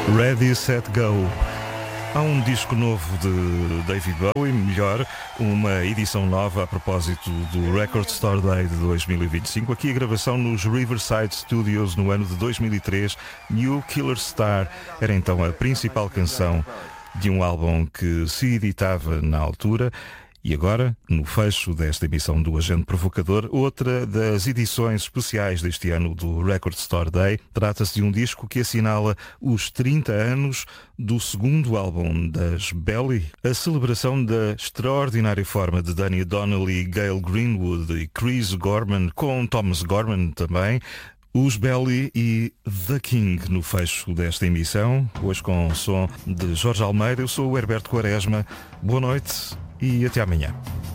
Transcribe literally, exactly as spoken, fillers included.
Ready, Set, Go. Há um disco novo de David Bowie, melhor, uma edição nova a propósito do Record Store Day de dois mil e vinte e cinco. Aqui a gravação nos Riverside Studios no ano de dois mil e três. New Killer Star era então a principal canção de um álbum que se editava na altura. E agora, no fecho desta emissão do Agente Provocador, outra das edições especiais deste ano do Record Store Day. Trata-se de um disco que assinala os trinta anos do segundo álbum das Belly, a celebração da extraordinária forma de Danny Donnelly, Gail Greenwood e Chris Gorman, com Thomas Gorman também. Os Belly e The King no fecho desta emissão, hoje com o som de Jorge Almeida. Eu sou o Herberto Quaresma. Boa noite e até amanhã.